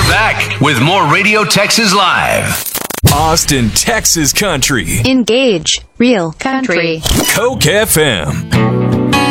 back with more Radio Texas Live. Austin, Texas country. Engage. Real country. Coke FM.